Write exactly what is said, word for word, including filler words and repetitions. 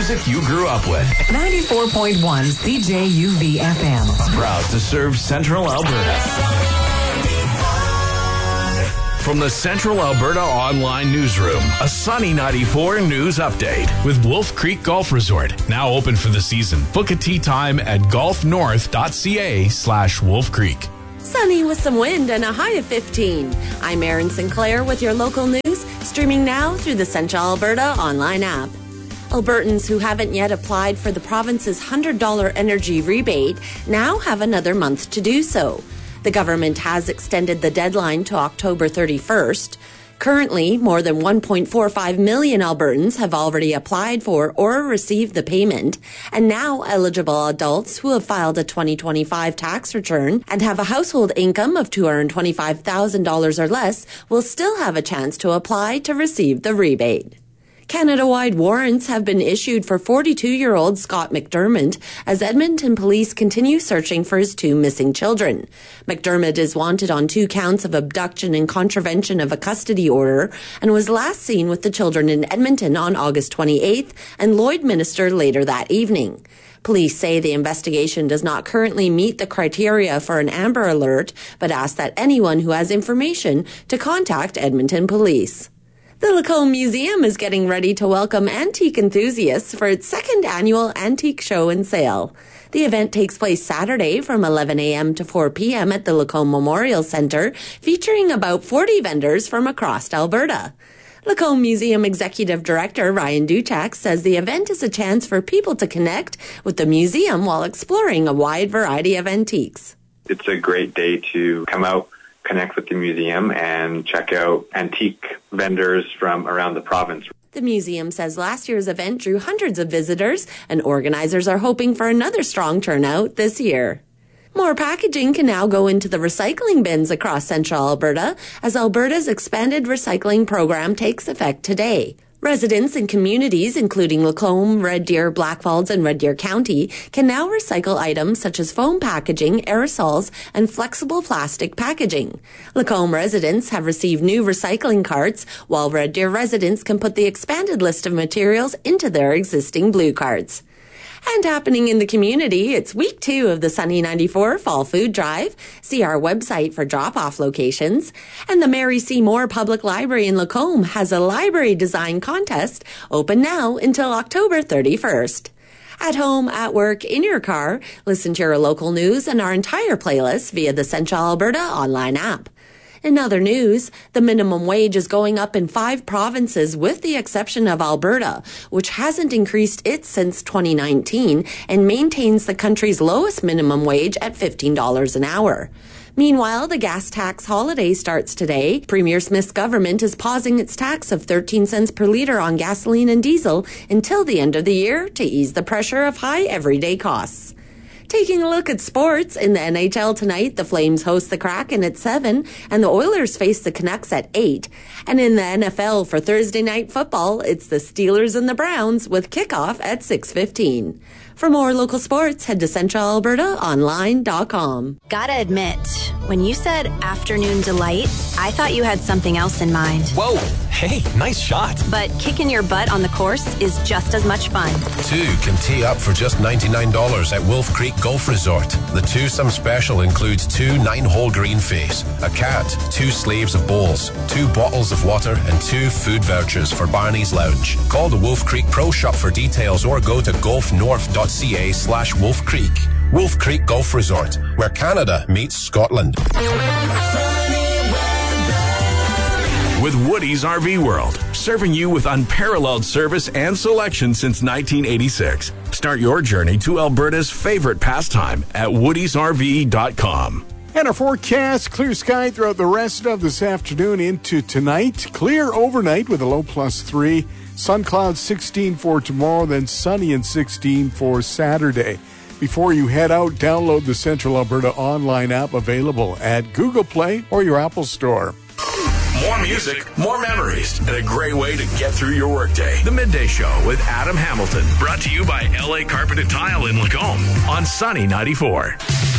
music you grew up with. ninety-four point one C J U V F M. Proud to serve Central Alberta. From the Central Alberta Online Newsroom, a Sunny ninety-four news update. With Wolf Creek Golf Resort, now open for the season. Book a tee time at golfnorth.ca slash Wolf Creek. Sunny with some wind and a high of fifteen. I'm Erin Sinclair with your local news, streaming now through the Central Alberta Online app. Albertans who haven't yet applied for the province's one hundred dollars energy rebate now have another month to do so. The government has extended the deadline to October thirty-first. Currently, more than one point four five million Albertans have already applied for or received the payment, and now eligible adults who have filed a twenty twenty-five tax return and have a household income of two hundred twenty-five thousand dollars or less will still have a chance to apply to receive the rebate. Canada-wide warrants have been issued for forty-two-year-old Scott McDermott as Edmonton police continue searching for his two missing children. McDermott is wanted on two counts of abduction and contravention of a custody order and was last seen with the children in Edmonton on August twenty-eighth and Lloydminster later that evening. Police say the investigation does not currently meet the criteria for an Amber Alert, but ask that anyone who has information to contact Edmonton Police. The Lacombe Museum is getting ready to welcome antique enthusiasts for its second annual Antique Show and Sale. The event takes place Saturday from eleven a.m. to four p.m. at the Lacombe Memorial Centre, featuring about forty vendors from across Alberta. Lacombe Museum Executive Director Ryan Duchak says the event is a chance for people to connect with the museum while exploring a wide variety of antiques. It's a great day to come out, connect with the museum, and check out antique vendors from around the province. The museum says last year's event drew hundreds of visitors, and organizers are hoping for another strong turnout this year. More packaging can now go into the recycling bins across Central Alberta as Alberta's expanded recycling program takes effect today. Residents in communities including Lacombe, Red Deer, Blackfalds, and Red Deer County can now recycle items such as foam packaging, aerosols, and flexible plastic packaging. Lacombe residents have received new recycling carts, while Red Deer residents can put the expanded list of materials into their existing blue carts. And happening in the community, it's week two of the Sunny ninety-four Fall Food Drive. See our website for drop-off locations. And the Mary C. Moore Public Library in Lacombe has a library design contest open now until October thirty-first. At home, at work, in your car, listen to your local news and our entire playlist via the Central Alberta online app. In other news, the minimum wage is going up in five provinces with the exception of Alberta, which hasn't increased it since twenty nineteen and maintains the country's lowest minimum wage at fifteen dollars an hour. Meanwhile, the gas tax holiday starts today. Premier Smith's government is pausing its tax of thirteen cents per litre on gasoline and diesel until the end of the year to ease the pressure of high everyday costs. Taking a look at sports, in the N H L tonight, the Flames host the Kraken at seven, and the Oilers face the Canucks at eight. And in the N F L for Thursday night football, it's the Steelers and the Browns with kickoff at six fifteen. For more local sports, head to central alberta online dot com. Gotta admit, when you said afternoon delight, I thought you had something else in mind. Whoa, hey, nice shot. But kicking your butt on the course is just as much fun. Two can tee up for just ninety-nine dollars at Wolf Creek Golf Resort. The twosome special includes two nine-hole green face, a cat, two sleeves of bowls, two bottles of water, and two food vouchers for Barney's Lounge. Call the Wolf Creek Pro Shop for details or go to golfnorth.ca slash Wolf Creek. Wolf Creek Golf Resort, where Canada meets Scotland. With Woody's R V World, serving you with unparalleled service and selection since nineteen eighty-six. Start your journey to Alberta's favorite pastime at woodies r v dot com. And our forecast, clear sky throughout the rest of this afternoon into tonight. Clear overnight with a low plus three. Sun clouds sixteen for tomorrow, then sunny and sixteen for Saturday. Before you head out, download the Central Alberta online app available at Google Play or your Apple Store. More music, more memories, and a great way to get through your workday. The Midday Show with Adam Hamilton, brought to you by L A Carpet and Tile in Lacombe on Sunny ninety-four.